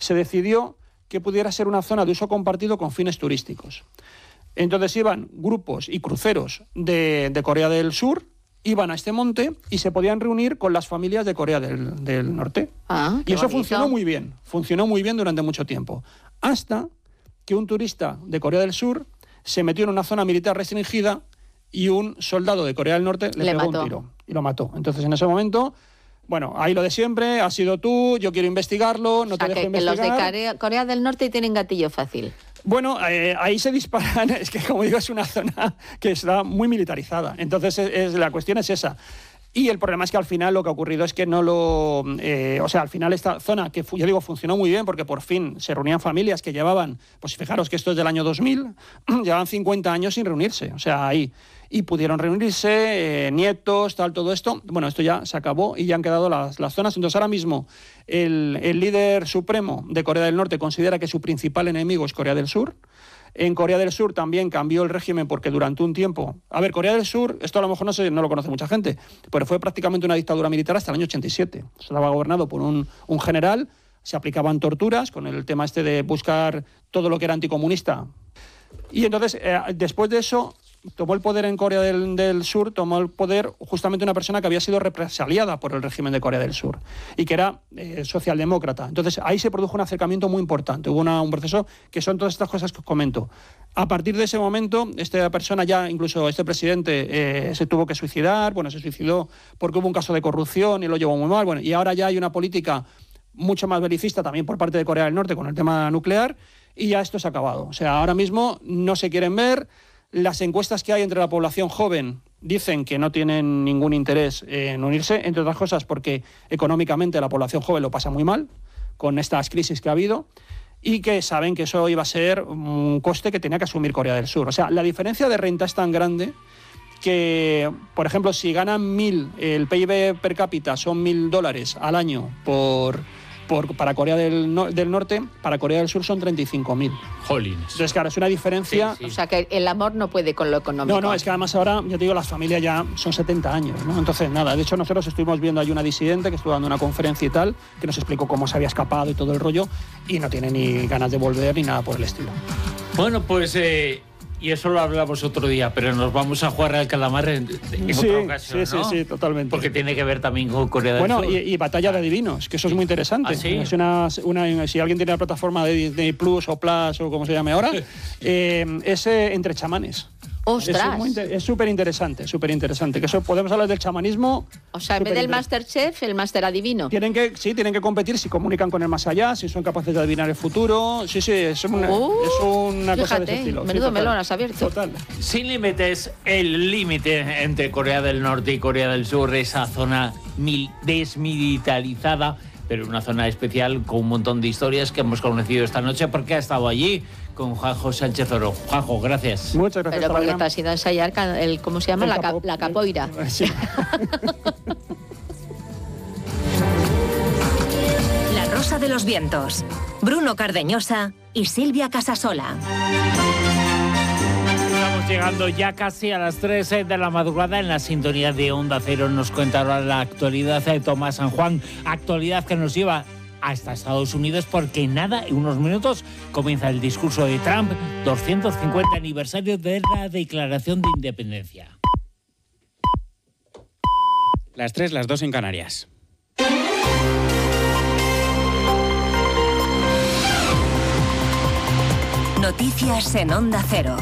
se decidió que pudiera ser una zona de uso compartido con fines turísticos. Entonces iban grupos y cruceros de Corea del Sur, iban a este monte y se podían reunir con las familias de Corea del Norte. Y eso funcionó muy bien durante mucho tiempo. Hasta que un turista de Corea del Sur se metió en una zona militar restringida y un soldado de Corea del Norte le pegó un tiro y lo mató. Entonces, en ese momento, bueno, ahí lo de siempre, has sido tú, yo quiero investigarlo, no te dejo investigar. Que los de Corea del Norte tienen gatillo fácil. Bueno, ahí se disparan, es que como digo, es una zona que está muy militarizada. Entonces, la cuestión es esa. Y el problema es que al final lo que ha ocurrido es que no lo... o sea, al final esta zona, que yo digo, funcionó muy bien porque por fin se reunían familias que llevaban, pues fijaros que esto es del año 2000, llevaban 50 años sin reunirse, o sea, ahí. Y pudieron reunirse, nietos, tal, todo esto. Bueno, esto ya se acabó y ya han quedado las zonas. Entonces, ahora mismo, el líder supremo de Corea del Norte considera que su principal enemigo es Corea del Sur. En Corea del Sur también cambió el régimen porque durante un tiempo... A ver, Corea del Sur, esto a lo mejor no lo conoce mucha gente, pero fue prácticamente una dictadura militar hasta el año 87. Estaba gobernado por un general, se aplicaban torturas con el tema este de buscar todo lo que era anticomunista. Y entonces, después de eso, tomó el poder en Corea del Sur, tomó el poder justamente una persona que había sido represaliada por el régimen de Corea del Sur y que era socialdemócrata. Entonces ahí se produjo un acercamiento muy importante, hubo un proceso que son todas estas cosas que os comento. A partir de ese momento, esta persona ya, incluso este presidente, se tuvo que suicidar, bueno, se suicidó porque hubo un caso de corrupción y lo llevó muy mal, bueno, y ahora ya hay una política mucho más belicista también por parte de Corea del Norte con el tema nuclear y ya esto se ha acabado. O sea, ahora mismo no se quieren ver. Las encuestas que hay entre la población joven dicen que no tienen ningún interés en unirse, entre otras cosas porque económicamente la población joven lo pasa muy mal con estas crisis que ha habido y que saben que eso iba a ser un coste que tenía que asumir Corea del Sur. O sea, la diferencia de renta es tan grande que, por ejemplo, si ganan 1.000, el PIB per cápita son $1.000 al año para Corea del Norte, para Corea del Sur son 35.000. Jolines. Entonces, claro, es una diferencia... Sí. O sea, que el amor no puede con lo económico. No, es que además ahora, ya te digo, las familias ya son 70 años, ¿no? Entonces, nada, de hecho nosotros estuvimos viendo ahí una disidente que estuvo dando una conferencia y tal, que nos explicó cómo se había escapado y todo el rollo, y no tiene ni ganas de volver ni nada por el estilo. Bueno, pues... Y eso lo hablamos otro día, pero nos vamos a jugar al calamar en otra ocasión, ¿no? Sí, totalmente. Porque tiene que ver también con Corea del Sur. Bueno, y Batalla de Adivinos, que eso es muy interesante. ¿Ah, sí? Es si alguien tiene la plataforma de Disney Plus o Plus o como se llame ahora, es entre chamanes. ¡Ostras! Es súper interesante. Que eso podemos hablar del chamanismo. O sea, en vez del Masterchef, el Master Adivino. Tienen que competir si comunican con el más allá, si son capaces de adivinar el futuro. Sí, es una cosa de ese estilo. Menudo melón has abierto. Total. Sin límites, el límite entre Corea del Norte y Corea del Sur, esa zona desmilitarizada, pero una zona especial con un montón de historias que hemos conocido esta noche porque ha estado allí con Juanjo Sánchez Oro. Juanjo, gracias. Muchas gracias. Pero porque te has ido a ensayar ¿cómo se llama? La capoeira. Sí. La Rosa de los Vientos. Bruno Cardeñosa y Silvia Casasola. Estamos llegando ya casi a las 3 de la madrugada en la sintonía de Onda Cero. Nos cuenta ahora la actualidad de Tomás San Juan. Actualidad que nos lleva hasta Estados Unidos porque en unos minutos comienza el discurso de Trump, 250 aniversario de la Declaración de Independencia. Las 3, las 2 en Canarias. Noticias en Onda Cero.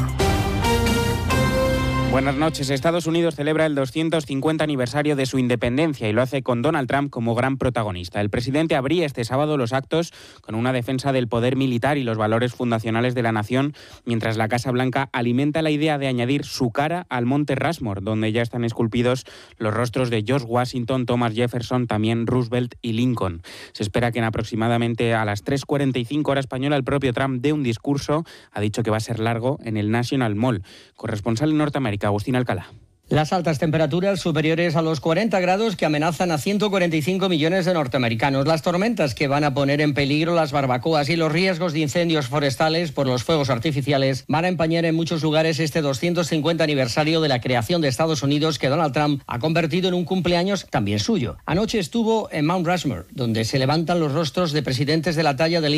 Buenas noches. Estados Unidos celebra el 250 aniversario de su independencia y lo hace con Donald Trump como gran protagonista. El presidente abría este sábado los actos con una defensa del poder militar y los valores fundacionales de la nación, mientras la Casa Blanca alimenta la idea de añadir su cara al Monte Rushmore, donde ya están esculpidos los rostros de George Washington, Thomas Jefferson, también Roosevelt y Lincoln. Se espera que en aproximadamente a las 3:45 hora española el propio Trump dé un discurso. Ha dicho que va a ser largo en el National Mall. Corresponsal en Norteamérica, Agustín Alcalá. Las altas temperaturas superiores a los 40 grados que amenazan a 145 millones de norteamericanos. Las tormentas que van a poner en peligro las barbacoas y los riesgos de incendios forestales por los fuegos artificiales van a empañar en muchos lugares este 250 aniversario de la creación de Estados Unidos que Donald Trump ha convertido en un cumpleaños también suyo. Anoche estuvo en Mount Rushmore, donde se levantan los rostros de presidentes de la talla de